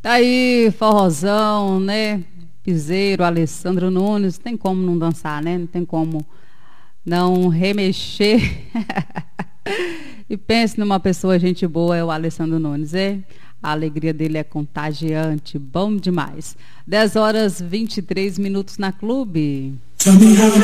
Tá aí, forrozão, né? Piseiro, Alessandro Nunes, tem como não dançar, né? Não tem como não remexer. E pense numa pessoa gente boa, é o Alessandro Nunes, é? A alegria dele é contagiante, bom demais. 10 horas 23 minutos na Clube.